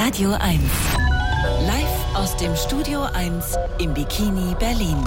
Radio 1. Live aus dem Studio 1 im Bikini Berlin.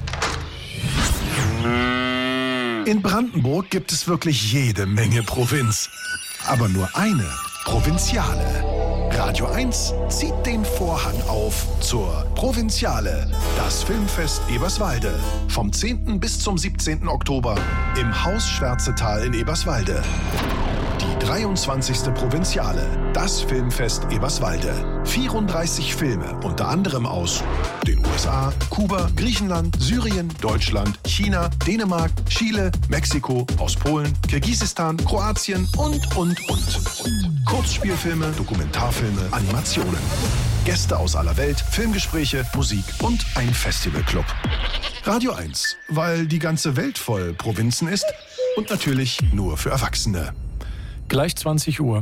In Brandenburg gibt es wirklich jede Menge Provinz. Aber nur eine Provinziale. Radio 1 zieht den Vorhang auf zur Provinziale, das Filmfest Eberswalde. Vom 10. bis zum 17. Oktober im Haus Schwärzetal in Eberswalde. Die 23. Provinziale, das Filmfest Eberswalde. 34 Filme, unter anderem aus den USA, Kuba, Griechenland, Syrien, Deutschland, China, Dänemark, Chile, Mexiko, aus Polen, Kirgisistan, Kroatien und. Kurzspielfilme, Dokumentarfilme, Animationen. Gäste aus aller Welt, Filmgespräche, Musik und ein Festivalclub. Radio 1, weil die ganze Welt voll Provinzen ist und natürlich nur für Erwachsene. Gleich 20 Uhr.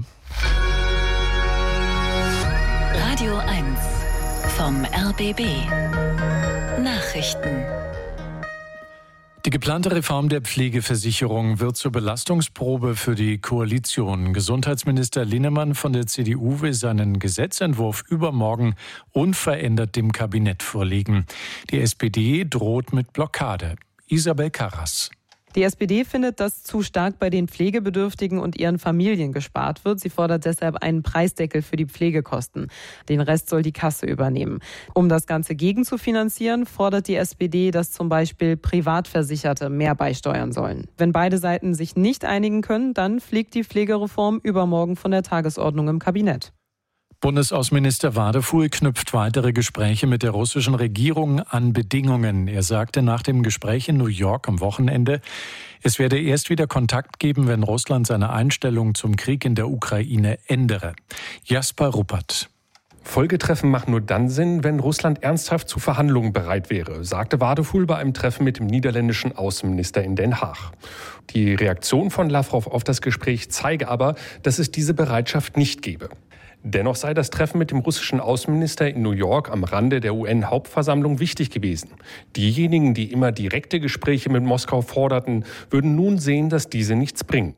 Radio 1 vom RBB. Nachrichten. Die geplante Reform der Pflegeversicherung wird zur Belastungsprobe für die Koalition. Gesundheitsminister Linnemann von der CDU will seinen Gesetzentwurf übermorgen unverändert dem Kabinett vorlegen. Die SPD droht mit Blockade. Isabel Karras. Die SPD findet, dass zu stark bei den Pflegebedürftigen und ihren Familien gespart wird. Sie fordert deshalb einen Preisdeckel für die Pflegekosten. Den Rest soll die Kasse übernehmen. Um das Ganze gegenzufinanzieren, fordert die SPD, dass zum Beispiel Privatversicherte mehr beisteuern sollen. Wenn beide Seiten sich nicht einigen können, dann fliegt die Pflegereform übermorgen von der Tagesordnung im Kabinett. Bundesaußenminister Wadefuhl knüpft weitere Gespräche mit der russischen Regierung an Bedingungen. Er sagte nach dem Gespräch in New York am Wochenende, es werde erst wieder Kontakt geben, wenn Russland seine Einstellung zum Krieg in der Ukraine ändere. Jasper Ruppert. Folgetreffen machen nur dann Sinn, wenn Russland ernsthaft zu Verhandlungen bereit wäre, sagte Wadefuhl bei einem Treffen mit dem niederländischen Außenminister in Den Haag. Die Reaktion von Lavrov auf das Gespräch zeige aber, dass es diese Bereitschaft nicht gebe. Dennoch sei das Treffen mit dem russischen Außenminister in New York am Rande der UN-Hauptversammlung wichtig gewesen. Diejenigen, die immer direkte Gespräche mit Moskau forderten, würden nun sehen, dass diese nichts bringen.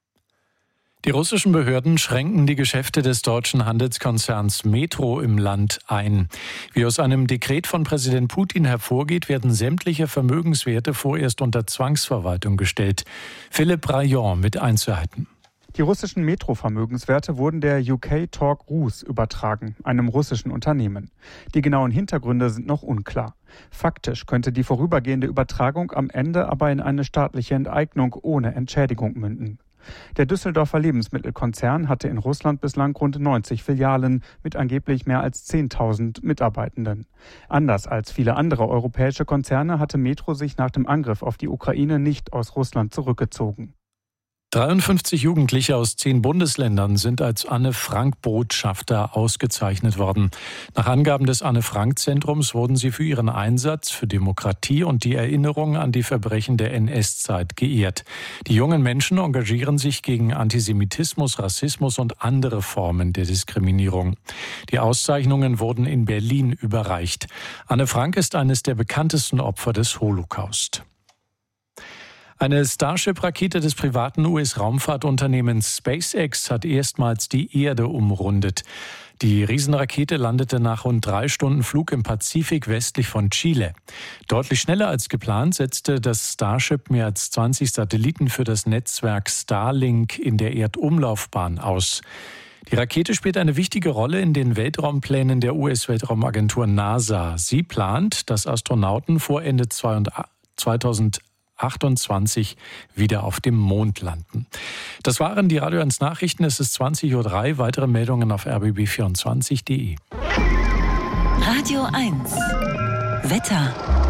Die russischen Behörden schränken die Geschäfte des deutschen Handelskonzerns Metro im Land ein. Wie aus einem Dekret von Präsident Putin hervorgeht, werden sämtliche Vermögenswerte vorerst unter Zwangsverwaltung gestellt. Philipp Rayon mit Einzelheiten. Die russischen Metro-Vermögenswerte wurden der UK Talk Rus übertragen, einem russischen Unternehmen. Die genauen Hintergründe sind noch unklar. Faktisch könnte die vorübergehende Übertragung am Ende aber in eine staatliche Enteignung ohne Entschädigung münden. Der Düsseldorfer Lebensmittelkonzern hatte in Russland bislang rund 90 Filialen mit angeblich mehr als 10.000 Mitarbeitenden. Anders als viele andere europäische Konzerne hatte Metro sich nach dem Angriff auf die Ukraine nicht aus Russland zurückgezogen. 53 Jugendliche aus 10 Bundesländern sind als Anne-Frank-Botschafter ausgezeichnet worden. Nach Angaben des Anne-Frank-Zentrums wurden sie für ihren Einsatz für Demokratie und die Erinnerung an die Verbrechen der NS-Zeit geehrt. Die jungen Menschen engagieren sich gegen Antisemitismus, Rassismus und andere Formen der Diskriminierung. Die Auszeichnungen wurden in Berlin überreicht. Anne Frank ist eines der bekanntesten Opfer des Holocaust. Eine Starship-Rakete des privaten US-Raumfahrtunternehmens SpaceX hat erstmals die Erde umrundet. Die Riesenrakete landete nach rund 3 Stunden Flug im Pazifik westlich von Chile. Deutlich schneller als geplant setzte das Starship mehr als 20 Satelliten für das Netzwerk Starlink in der Erdumlaufbahn aus. Die Rakete spielt eine wichtige Rolle in den Weltraumplänen der US-Weltraumagentur NASA. Sie plant, dass Astronauten vor Ende 2028 wieder auf dem Mond landen. Das waren die Radio 1 Nachrichten. Es ist 20.03 Uhr. Weitere Meldungen auf rbb24.de. Radio 1 Wetter.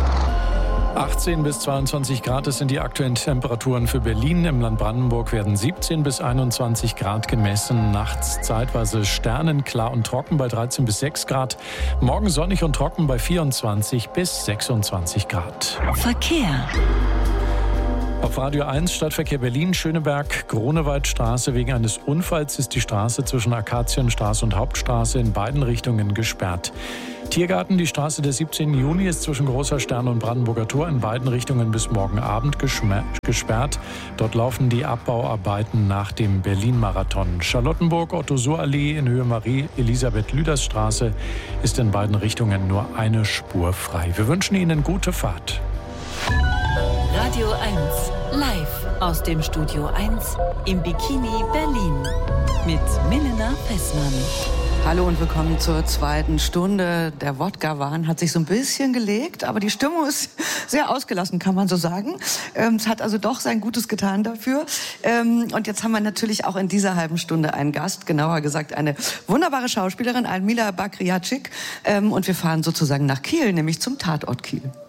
18 bis 22 Grad, das sind die aktuellen Temperaturen für Berlin. Im Land Brandenburg werden 17 bis 21 Grad gemessen. Nachts zeitweise sternenklar und trocken bei 13 bis 6 Grad. Morgen sonnig und trocken bei 24 bis 26 Grad. Verkehr. Auf Radio 1 Stadtverkehr Berlin, Schöneberg, Grunewaldstraße. Wegen eines Unfalls ist die Straße zwischen Akazienstraße und Hauptstraße in beiden Richtungen gesperrt. Tiergarten, die Straße des 17. Juni ist zwischen Großer Stern und Brandenburger Tor in beiden Richtungen bis morgen Abend gesperrt. Dort laufen die Abbauarbeiten nach dem Berlin-Marathon. Charlottenburg, Otto-Suhr-Allee in Höhe Marie-Elisabeth-Lüders-Straße ist in beiden Richtungen nur eine Spur frei. Wir wünschen Ihnen gute Fahrt. Radio 1, live aus dem Studio 1 im Bikini Berlin mit Milena Pessmann. Hallo und willkommen zur zweiten Stunde. Der Wodka-Wahn hat sich so ein bisschen gelegt, aber die Stimmung ist sehr ausgelassen, kann man so sagen. Es hat also doch sein Gutes getan dafür. Und jetzt haben wir natürlich auch in dieser halben Stunde einen Gast, genauer gesagt eine wunderbare Schauspielerin, Almila Bakriacik. Und wir fahren sozusagen nach Kiel, nämlich zum Tatort Kiel.